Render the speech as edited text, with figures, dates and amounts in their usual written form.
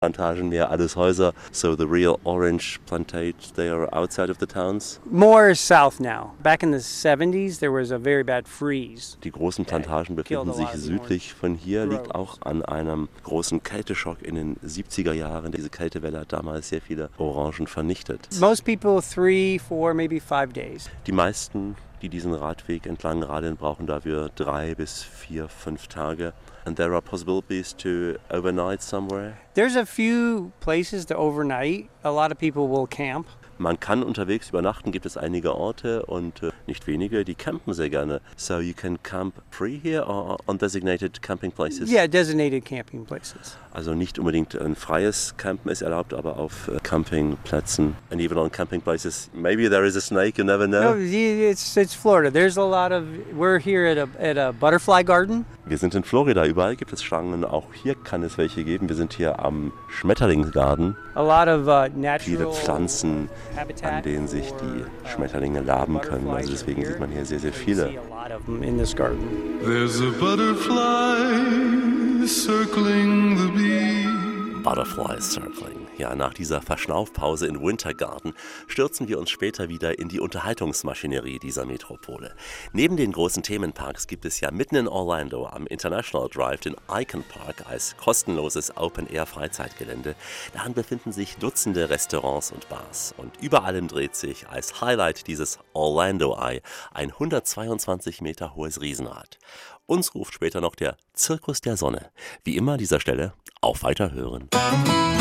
Plantagen mehr, alles Häuser. So the real orange plantations, they are outside of the towns. More south now. Back in the 70s, there was a very bad freeze. Die großen Plantagen befinden sich südlich von hier, liegt auch an einem großen Kälteschock in den 70er Jahren. Diese Kältewelle hat damals sehr viele Orangen vernichtet. Most people 3, 4, maybe 5 days. Die meisten, die diesen Radweg entlang radeln, brauchen dafür 3 bis 4, 5 Tage. And there are possibilities to overnight somewhere. There's a few places to overnight. A lot of people will camp. Man kann unterwegs übernachten, gibt es einige Orte und nicht wenige, die campen sehr gerne. So you can camp free here or on designated camping places? Yeah, designated camping places. Also nicht unbedingt ein freies Campen ist erlaubt, aber auf Campingplätzen. And even on camping places, maybe there is a snake, you never know. No, it's Florida. There's a lot of, we're here at a butterfly garden. Wir sind in Florida, überall gibt es Schlangen, auch hier kann es welche geben. Wir sind hier am Schmetterlingsgarten. A lot of natural viele Pflanzen, an denen sich die Schmetterlinge laben können. Also deswegen sieht man hier sehr, sehr viele. There's a butterfly circling the bee. Butterfly Circling. Ja, nach dieser Verschnaufpause in Winter Garden stürzen wir uns später wieder in die Unterhaltungsmaschinerie dieser Metropole. Neben den großen Themenparks gibt es ja mitten in Orlando am International Drive den Icon Park als kostenloses Open-Air-Freizeitgelände. Darin befinden sich Dutzende Restaurants und Bars. Und über allem dreht sich als Highlight dieses Orlando Eye ein 122 Meter hohes Riesenrad. Uns ruft später noch der Zirkus der Sonne. Wie immer an dieser Stelle auf Weiterhören.